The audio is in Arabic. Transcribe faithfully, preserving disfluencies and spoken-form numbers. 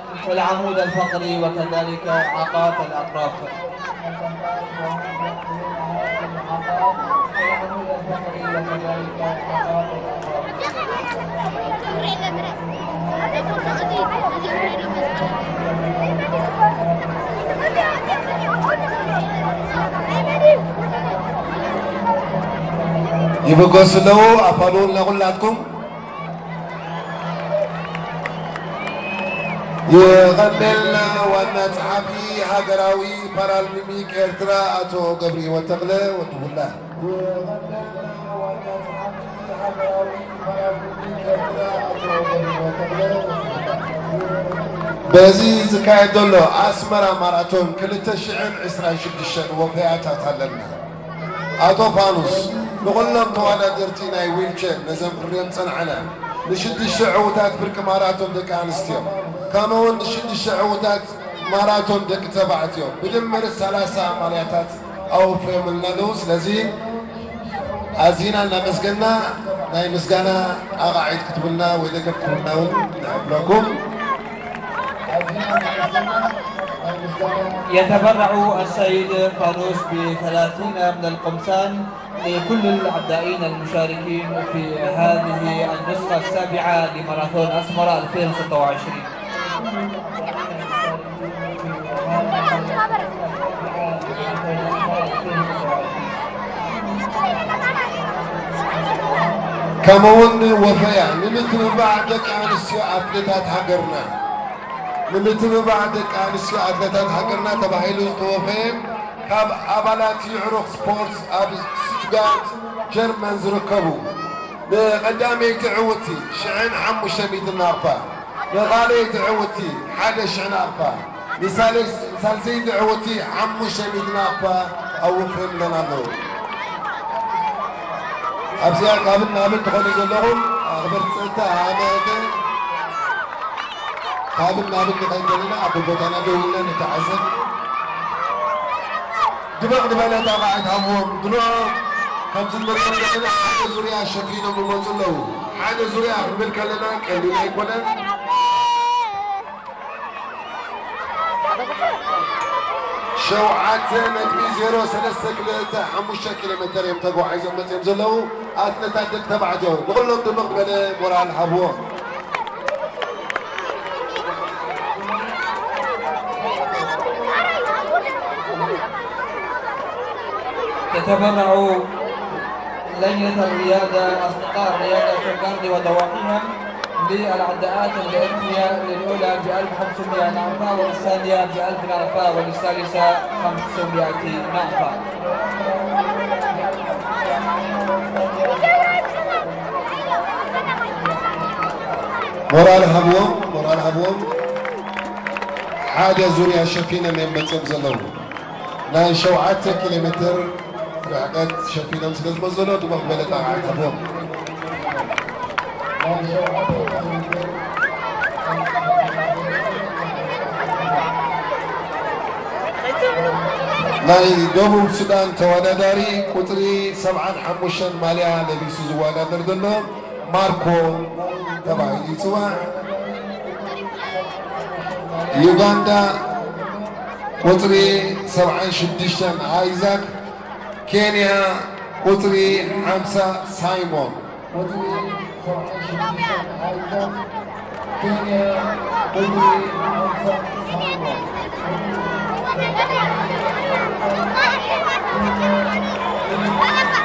والعمود الفقري وكذلك عقاب الأطراف. يبقى سلو أفعلون لغلاتكم يغنلنا ونتحفي هجراوي بارالميميك إرترا أتو قبري وتغلى وتقول يغنلنا ونتحفي هجراوي بارالميميك إرترا أتو قبري وتغلى بزي زكاية دولو أسمرا ماراتون كل تشعن عسرا شدشن وفياتا تلنا أتو فانوس نقول لهم توانا درتينا ويلشن نزم الريم صنعنا نشد الشعوتات برك ماراتون دك أنستيو كانون نشد الشعوتات ماراتون دك تبعتيو بدمر الثلاثة مالياتات أو في من لنوس لزين أزينا نمسكنا ناي مسكنا أقعد كتبنا وإذا كتبنا ونعبلكم يتبرع السيد فانوس بثلاثين من القمصان لكل العدائين المشاركين في هذه النسخة السابعة لماراثون أسمرة ألفين وستة وعشرين. كمون وفيا نمتن بعدك عن السياء أثلتات حقرنا نمتن بعدك عن السياء أثلتات حقرنا تبعيلو توفين كاب أبالات يعرق سبورتس أب ستغارت جرمن زركبو قدامي تعوتي شعن عمو شميد النارفا نغالي تعوتي حدا شعن نارفا لسالي سالسي تعوتي عمو شميد نارفا أو فهم لنا له أبسيار قابل نابل تخلي زلهم أخبر سلطة عامة قابل نابل تخلي لنا أبو بطانا دولنا نتعزم دماغ دماغ تابعت همهم دماغ خمس المريم لنا حاجة زوريا شفينا من مصله حاجة زوريا من كلنا كلنا يكونا شوعات مدمي زيرو سلسة كيلومتر حموشة كيلومتر يوم تقوى عايزهم بس يمزلوا أثناء تدك تبعته نقول لهم دماغ بلا ورا الحبوة تتبرع لجنة الرياضة أصدقاء الرياضة في الأرض ودواحيها للعداءات الإثنية للأولى ب ألف وخمسمائة نعفة والثانية ب ألف نعفة والثالثة خمسمائة نعفة. مورال حبوم مورال حبوم حاجة زوريا شفينا من متم زلو ناي شوعات كيلومتر رعقات شفينا مسلز مزلو دماغ بلد عاد حبوم ناي دبوب السودان تواناداري قطري سبعة حموشن ماليا لبيسو زوانا دردنا ماركو تبع يسوع يوغندا قطري سبعة شدشن ايزاك كينيا قطري خمسة سايمون قطري سبعة شدشن ايزاك كينيا قطري خمسة سايمون